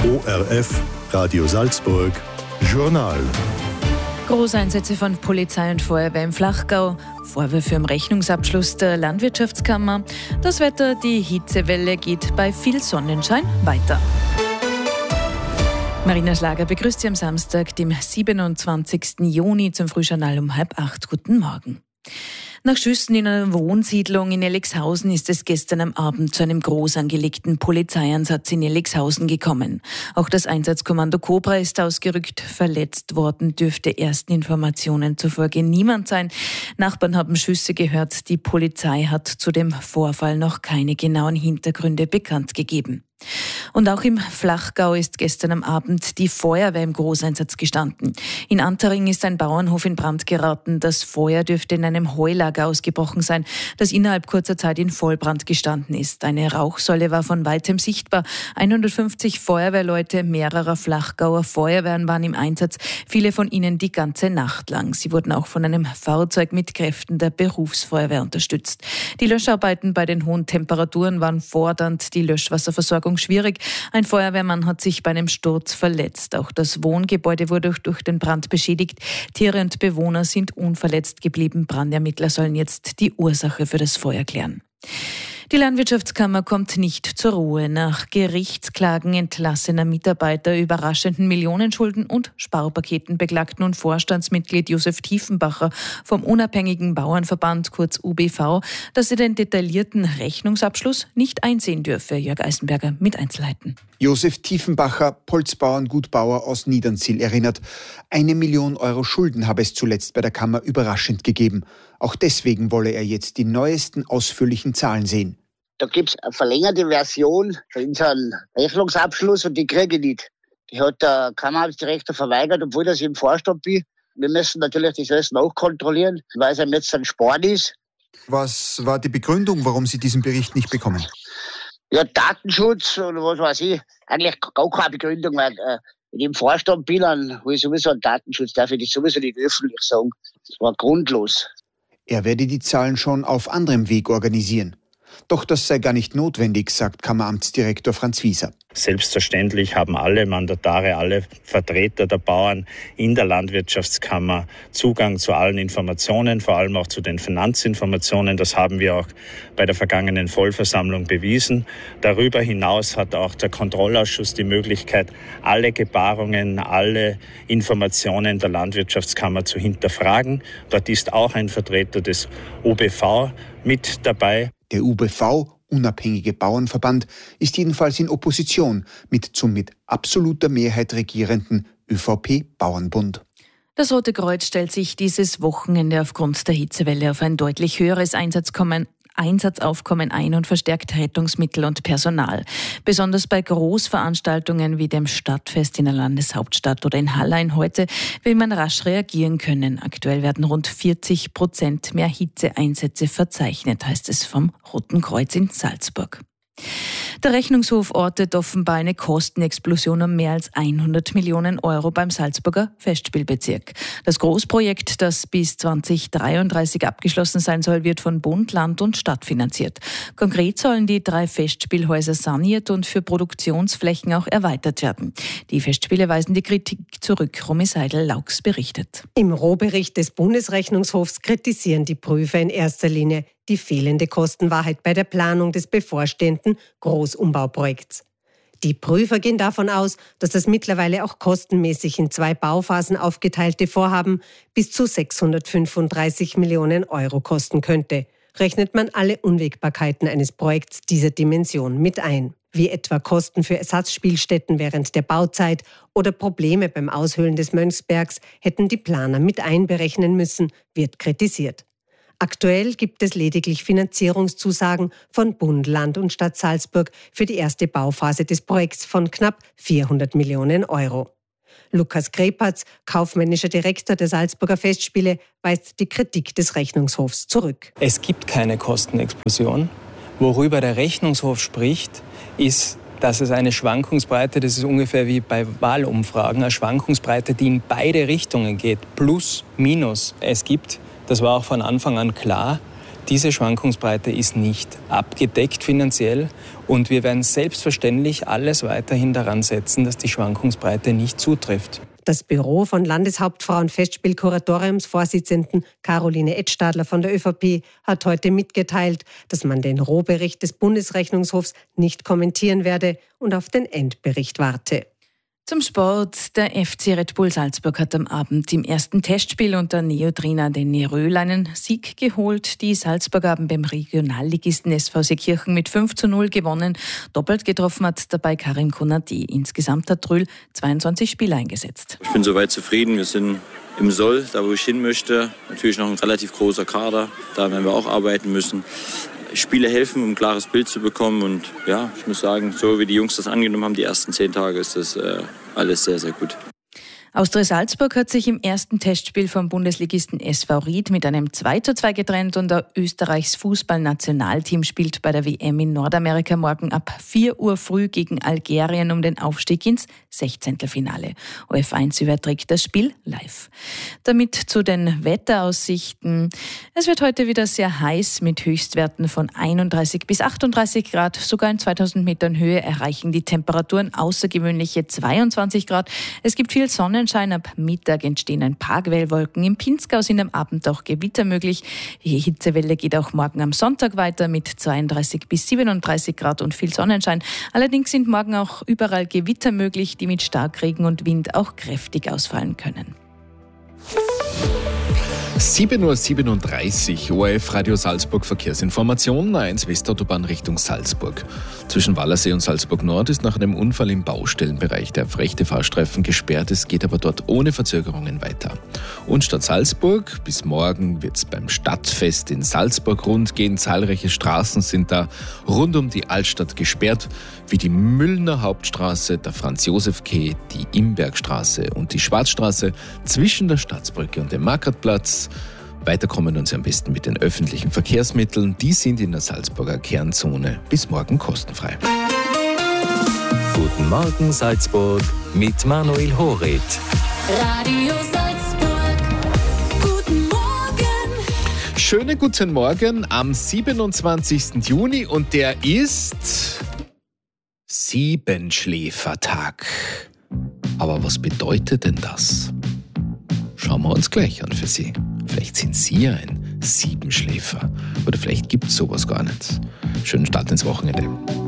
ORF, Radio Salzburg, Journal. Großeinsätze von Polizei und Feuerwehr im Flachgau, Vorwürfe im Rechnungsabschluss der Landwirtschaftskammer. Das Wetter, die Hitzewelle geht bei viel Sonnenschein weiter. Marina Schlager begrüßt Sie am Samstag, dem 27. Juni zum Frühjournal um 7:30. Guten Morgen. Nach Schüssen in einer Wohnsiedlung in Elixhausen ist es gestern am Abend zu einem groß angelegten Polizeieinsatz in Elixhausen gekommen. Auch das Einsatzkommando Cobra ist ausgerückt. Verletzt worden dürfte ersten Informationen zufolge niemand sein. Nachbarn haben Schüsse gehört. Die Polizei hat zu dem Vorfall noch keine genauen Hintergründe bekannt gegeben. Und auch im Flachgau ist gestern am Abend die Feuerwehr im Großeinsatz gestanden. In Antering ist ein Bauernhof in Brand geraten. Das Feuer dürfte in einem Heulager ausgebrochen sein, das innerhalb kurzer Zeit in Vollbrand gestanden ist. Eine Rauchsäule war von weitem sichtbar. 150 Feuerwehrleute mehrerer Flachgauer Feuerwehren waren im Einsatz, viele von ihnen die ganze Nacht lang. Sie wurden auch von einem Fahrzeug mit Kräften der Berufsfeuerwehr unterstützt. Die Löscharbeiten bei den hohen Temperaturen waren fordernd, die Löschwasserversorgung schwierig. Ein Feuerwehrmann hat sich bei einem Sturz verletzt. Auch das Wohngebäude wurde durch den Brand beschädigt. Tiere und Bewohner sind unverletzt geblieben. Brandermittler sollen jetzt die Ursache für das Feuer klären. Die Landwirtschaftskammer kommt nicht zur Ruhe. Nach Gerichtsklagen entlassener Mitarbeiter, überraschenden Millionenschulden und Sparpaketen beklagt nun Vorstandsmitglied Josef Tiefenbacher vom unabhängigen Bauernverband, kurz UBV, dass er den detaillierten Rechnungsabschluss nicht einsehen dürfe. Jörg Eisenberger mit Einzelheiten. Josef Tiefenbacher, Polzbauer und Gutbauer aus Niedernsiel, erinnert, 1 Million Euro Schulden habe es zuletzt bei der Kammer überraschend gegeben. Auch deswegen wolle er jetzt die neuesten ausführlichen Zahlen sehen. Da gibt es eine verlängerte Version für unseren Rechnungsabschluss und die kriege ich nicht. Die hat der Kammeramtsdirektor verweigert, obwohl ich im Vorstand bin. Wir müssen natürlich das alles nachkontrollieren, weil es einem jetzt ein Sparen ist. Was war die Begründung, warum Sie diesen Bericht nicht bekommen? Ja, Datenschutz oder was weiß ich. Eigentlich gar keine Begründung, weil wenn ich im Vorstand bin, dann will ich sowieso einen Datenschutz, darf ich das sowieso nicht öffentlich sagen. Das war grundlos. Er werde die Zahlen schon auf anderem Weg organisieren. Doch das sei gar nicht notwendig, sagt Kammeramtsdirektor Franz Wieser. Selbstverständlich haben alle Mandatare, alle Vertreter der Bauern in der Landwirtschaftskammer Zugang zu allen Informationen, vor allem auch zu den Finanzinformationen. Das haben wir auch bei der vergangenen Vollversammlung bewiesen. Darüber hinaus hat auch der Kontrollausschuss die Möglichkeit, alle Gebarungen, alle Informationen der Landwirtschaftskammer zu hinterfragen. Dort ist auch ein Vertreter des UBV mit dabei. Der UBV, Unabhängige Bauernverband, ist jedenfalls in Opposition zum mit absoluter Mehrheit regierenden ÖVP-Bauernbund. Das Rote Kreuz stellt sich dieses Wochenende aufgrund der Hitzewelle auf ein deutlich höheres Einsatzaufkommen ein und verstärkt Rettungsmittel und Personal. Besonders bei Großveranstaltungen wie dem Stadtfest in der Landeshauptstadt oder in Hallein heute will man rasch reagieren können. Aktuell werden rund 40% mehr Hitzeeinsätze verzeichnet, heißt es vom Roten Kreuz in Salzburg. Der Rechnungshof ortet offenbar eine Kostenexplosion um mehr als 100 Millionen Euro beim Salzburger Festspielbezirk. Das Großprojekt, das bis 2033 abgeschlossen sein soll, wird von Bund, Land und Stadt finanziert. Konkret sollen die 3 Festspielhäuser saniert und für Produktionsflächen auch erweitert werden. Die Festspiele weisen die Kritik zurück. Romy Seidel-Laux berichtet. Im Rohbericht des Bundesrechnungshofs kritisieren die Prüfer in erster Linie die fehlende Kostenwahrheit bei der Planung des bevorstehenden Großumbauprojekts. Die Prüfer gehen davon aus, dass das mittlerweile auch kostenmäßig in 2 Bauphasen aufgeteilte Vorhaben bis zu 635 Millionen Euro kosten könnte. Rechnet man alle Unwägbarkeiten eines Projekts dieser Dimension mit ein, wie etwa Kosten für Ersatzspielstätten während der Bauzeit oder Probleme beim Aushöhlen des Mönchsbergs, hätten die Planer mit einberechnen müssen, wird kritisiert. Aktuell gibt es lediglich Finanzierungszusagen von Bund, Land und Stadt Salzburg für die erste Bauphase des Projekts von knapp 400 Millionen Euro. Lukas Krepatz, kaufmännischer Direktor der Salzburger Festspiele, weist die Kritik des Rechnungshofs zurück. Es gibt keine Kostenexplosion. Worüber der Rechnungshof spricht, ist, dass es eine Schwankungsbreite, das ist ungefähr wie bei Wahlumfragen, eine Schwankungsbreite, die in beide Richtungen geht, plus, minus. Es gibt, das war auch von Anfang an klar, Diese Schwankungsbreite ist nicht abgedeckt finanziell und wir werden selbstverständlich alles weiterhin daran setzen, dass die Schwankungsbreite nicht zutrifft. Das Büro von Landeshauptfrauenfestspiel-Kuratoriumsvorsitzenden Caroline Edstadler von der ÖVP hat heute mitgeteilt, dass man den Rohbericht des Bundesrechnungshofs nicht kommentieren werde und auf den Endbericht warte. Zum Sport. Der FC Red Bull Salzburg hat am Abend im ersten Testspiel unter Neo-Trainer Danny Röhl einen Sieg geholt. Die Salzburger haben beim Regionalligisten SV Seekirchen mit 5:0 gewonnen. Doppelt getroffen hat dabei Karim Konati. Insgesamt hat Röhl 22 Spieler eingesetzt. Ich bin soweit zufrieden. Wir sind im Soll, da wo ich hin möchte. Natürlich noch ein relativ großer Kader. Da werden wir auch arbeiten müssen. Spiele helfen, um ein klares Bild zu bekommen. Und ja, ich muss sagen, so wie die Jungs das angenommen haben, die ersten 10 Tage, ist das alles sehr, sehr gut. Austria Salzburg hat sich im ersten Testspiel vom Bundesligisten SV Ried mit einem 2:2 getrennt und Österreichs Fußballnationalteam spielt bei der WM in Nordamerika morgen ab 4 Uhr früh gegen Algerien um den Aufstieg ins 16. OF1 überträgt das Spiel live. Damit zu den Wetteraussichten. Es wird heute wieder sehr heiß mit Höchstwerten von 31 bis 38 Grad. Sogar in 2000 Metern Höhe erreichen die Temperaturen außergewöhnliche 22 Grad. Es gibt viel Sonnenschein. Ab Mittag entstehen ein paar Quellwolken. Im Pinzgau sind am Abend auch Gewitter möglich. Die Hitzewelle geht auch morgen am Sonntag weiter mit 32 bis 37 Grad und viel Sonnenschein. Allerdings sind morgen auch überall Gewitter möglich, die mit Starkregen und Wind auch kräftig ausfallen können. 7:37 Uhr, ORF Radio Salzburg Verkehrsinformation, A1 Westautobahn Richtung Salzburg. Zwischen Wallersee und Salzburg Nord ist nach einem Unfall im Baustellenbereich der rechte Fahrstreifen gesperrt. Es geht aber dort ohne Verzögerungen weiter. Und Stadt Salzburg, bis morgen wird es beim Stadtfest in Salzburg rund gehen. Zahlreiche Straßen sind da rund um die Altstadt gesperrt, wie die Müllner Hauptstraße, der Franz-Josef-Quai, die Imbergstraße und die Schwarzstraße zwischen der Staatsbrücke und dem Markratplatz. Weiterkommen uns am besten mit den öffentlichen Verkehrsmitteln. Die sind in der Salzburger Kernzone bis morgen kostenfrei. Guten Morgen Salzburg mit Manuel Horit. Radio Salzburg. Guten Morgen. Schönen guten Morgen am 27. Juni und der ist Siebenschläfertag. Aber was bedeutet denn das? Schauen wir uns gleich an für Sie. Vielleicht sind Sie ja ein Siebenschläfer. Oder vielleicht gibt es sowas gar nicht. Schönen Start ins Wochenende.